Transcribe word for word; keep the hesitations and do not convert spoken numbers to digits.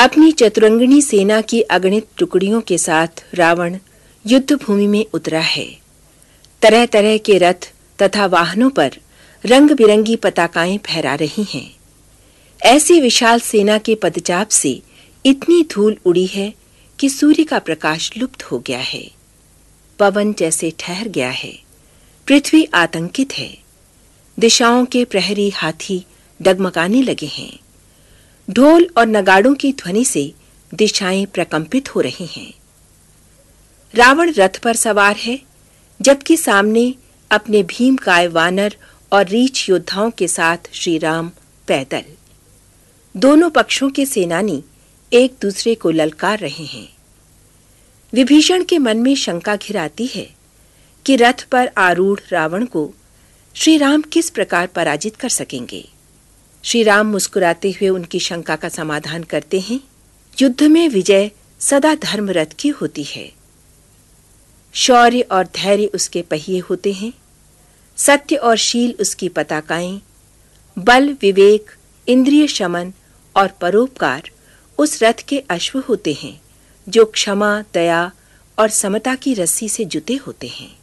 अपनी चतुरंगिणी सेना की अगणित टुकड़ियों के साथ रावण युद्ध भूमि में उतरा है। तरह तरह के रथ तथा वाहनों पर रंग बिरंगी पताकाएं फहरा रही हैं। ऐसी विशाल सेना के पदचाप से इतनी धूल उड़ी है कि सूर्य का प्रकाश लुप्त हो गया है। पवन जैसे ठहर गया है। पृथ्वी आतंकित है। दिशाओं के प्रहरी हाथी डगमगाने लगे हैं। ढोल और नगाड़ों की ध्वनि से दिशाएं प्रकंपित हो रही हैं। रावण रथ पर सवार है, जबकि सामने अपने भीमकाय वानर और रीछ योद्धाओं के साथ श्री राम पैदल। दोनों पक्षों के सेनानी एक दूसरे को ललकार रहे हैं। विभीषण के मन में शंका घिराती है कि रथ पर आरूढ़ रावण को श्री राम किस प्रकार पराजित कर सकेंगे। श्री राम मुस्कुराते हुए उनकी शंका का समाधान करते हैं। युद्ध में विजय सदा धर्मरथ की होती है। शौर्य और धैर्य उसके पहिए होते हैं। सत्य और शील उसकी पताकाएं। बल, विवेक, इंद्रिय शमन और परोपकार उस रथ के अश्व होते हैं, जो क्षमा, दया और समता की रस्सी से जुते होते हैं।